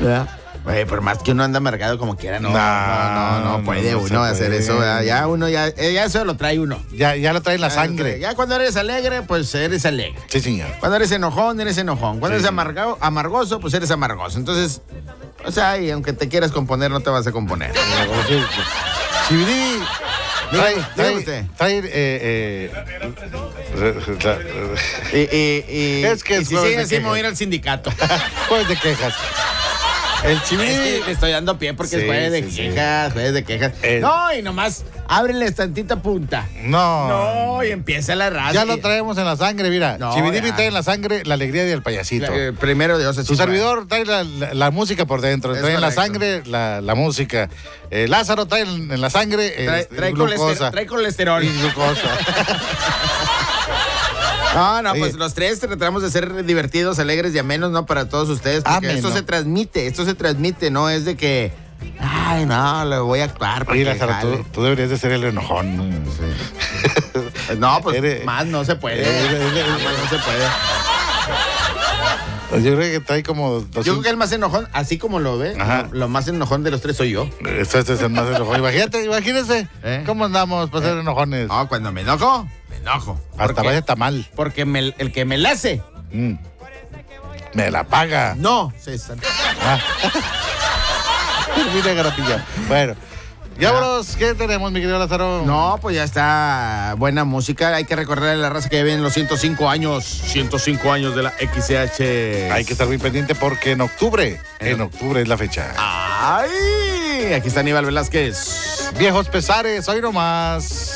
¿verdad? Oye, por más que uno anda amargado como quiera, no puede uno hacer eso, ¿verdad? Ya uno, ya eso lo trae uno. Ya lo trae en la sangre. Ya cuando eres alegre, pues eres alegre. Sí, señor. Cuando eres enojón, eres enojón. Cuando eres amargoso, pues eres amargoso. Entonces, o sea, y aunque te quieras componer, no te vas a componer. Chibidí. Dígame usted. Es que y si sigue así, me voy a ir al sindicato. Pues de quejas. El Chibidí. Es que le estoy dando pie porque es jueves de quejas. No, y nomás ábreles tantita punta. No, y empieza la raza. ya lo traemos en la sangre, mira. No, Chibidí ya. trae en la sangre la alegría del payasito. Primero Dios. Su servidor trae la música por dentro, Es trae en la correcto. sangre la música. Lázaro trae en la sangre Trae glucosa. trae colesterol. Y glucosa. No, Oye. pues los tres tratamos de ser divertidos, alegres y amenos, ¿no? Para todos ustedes. Porque Ameno. esto se transmite, no es de que, ay, no, lo voy a actuar. Oye, porque Lázaro, jale. tú deberías de ser el enojón. No, pues Eres- más no se puede. Más no se puede. Yo creo que trae como... Yo creo que el más enojón, así como lo ve, Ajá. lo más enojón de los tres soy yo. Este es el más enojón. Imagínese cómo andamos para ser enojones. No, cuando me enojo, me enojo. Hasta vaya tamal. Porque el que me la hace, Me la paga. no, César. Mira, garapilla. Bueno, ya vámonos. ¿Qué tenemos, mi querido Lázaro? No, pues ya está buena música. Hay que recordarle a la raza que ya vienen los 105 años. 105 años de la XCH. Hay que estar muy pendiente porque en octubre es la fecha. ¡Ay! Aquí está Aníbal Velázquez. Viejos pesares, hoy nomás.